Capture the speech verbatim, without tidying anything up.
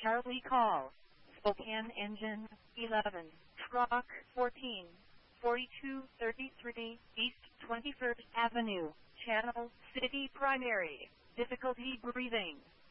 Charlie call. Spokane engine eleven. Truck fourteen. forty-two thirty-three East twenty-first Avenue. Channel City Primary. Difficulty breathing.